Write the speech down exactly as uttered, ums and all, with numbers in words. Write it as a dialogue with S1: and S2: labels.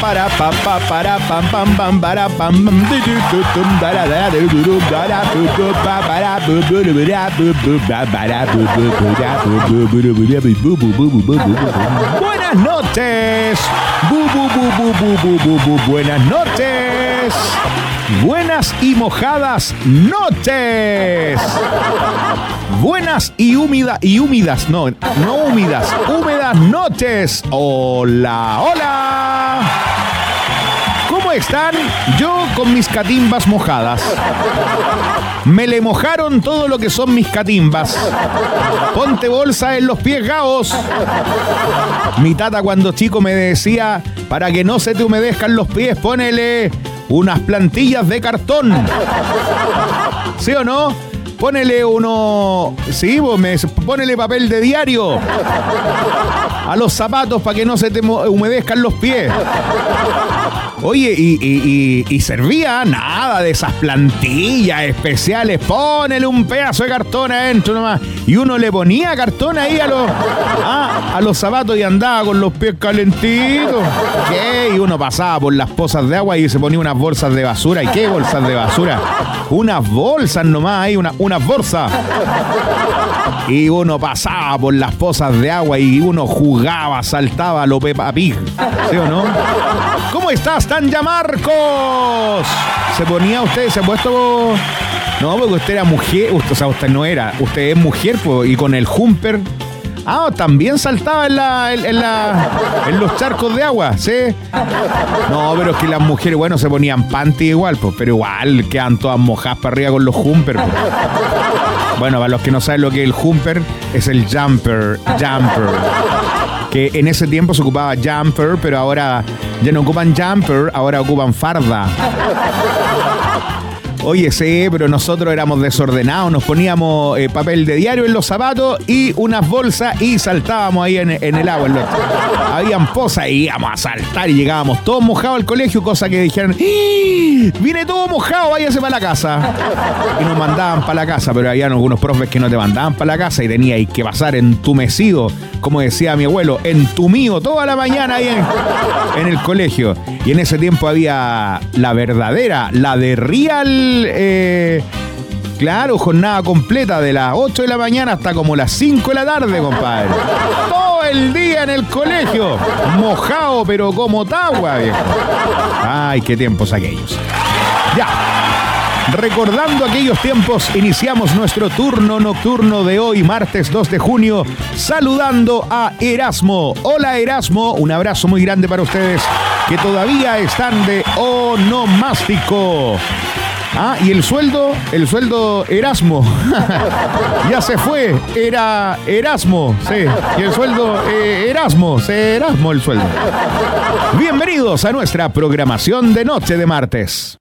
S1: Para pa pa para pam pam pam para pam pam du du du dum para da du du du para bu bu pa para bu bu bu ra bu bu pa para bu bu bu ra bu bu bu bu ra bu bu bu bu bu. Buenas noches. Bu bu bu bu bu bu bu bu. Buenas noches. Buenas y mojadas noches. Buenas y húmedas y húmedas, no, no húmedas, húmedas noches. Hola, hola. ¿Cómo están? Yo con mis catimbas mojadas. Me le mojaron todo lo que son mis catimbas. Ponte bolsa en los pies, gaos. Mi tata cuando chico me decía, para que no se te humedezcan los pies, ponele unas plantillas de cartón. ¿Sí o no? Ponele uno... Sí, vos me... Ponele papel de diario a los zapatos para que no se te humedezcan los pies. Oye, y, y, y, y servía nada de esas plantillas especiales. Ponele un pedazo de cartón adentro nomás. Y uno le ponía cartón ahí a los, ah, a los zapatos y andaba con los pies calentitos. ¿Qué? Y uno pasaba por las pozas de agua y se ponía unas bolsas de basura. ¿Y qué bolsas de basura? Unas bolsas nomás ahí, una, unas bolsas. Y uno pasaba por las pozas de agua y uno jugaba, saltaba a lo Peppa Pig. ¿Sí o no? ¿Cómo estás, Tanya Marcos? ¿Se ponía usted, se ha puesto...? No, porque usted era mujer, o sea, usted no era, usted es mujer, pues, y con el jumper... Ah, también saltaba en, la, en, en, la, en los charcos de agua, ¿sí? No, pero es que las mujeres, bueno, se ponían panty igual, pues, pero igual quedan todas mojadas para arriba con los jumpers. Pues. Bueno, para los que no saben lo que es el jumper, es el jumper, jumper. Que en ese tiempo se ocupaba jumper, pero ahora ya no ocupan jumper, ahora ocupan farda. Oye, sí, pero nosotros éramos desordenados, nos poníamos eh, papel de diario en los zapatos y unas bolsas y saltábamos ahí en, en el agua. En los... Habían pozas y íbamos a saltar y llegábamos todos mojados al colegio, cosa que dijeron, viene todo mojado, váyase para la casa. Y nos mandaban para la casa, pero habían algunos profes que no te mandaban para la casa y teníais que pasar entumecido, como decía mi abuelo, entumido toda la mañana ahí en, en el colegio. Y en ese tiempo había la verdadera, la de real... Eh, claro, jornada completa de las ocho de la mañana hasta como las cinco de la tarde, compadre. Todo el día en el colegio, mojado, pero como tagua, viejo. Ay, qué tiempos aquellos. Ya. Recordando aquellos tiempos, iniciamos nuestro turno nocturno de hoy, martes dos de junio, saludando a Erasmo. Hola, Erasmo, un abrazo muy grande para ustedes que todavía están de onomástico. Ah, y el sueldo, el sueldo Erasmo, ya se fue, era Erasmo, sí, y el sueldo eh, Erasmo, se Erasmo el sueldo. Bienvenidos a nuestra programación de noche de martes.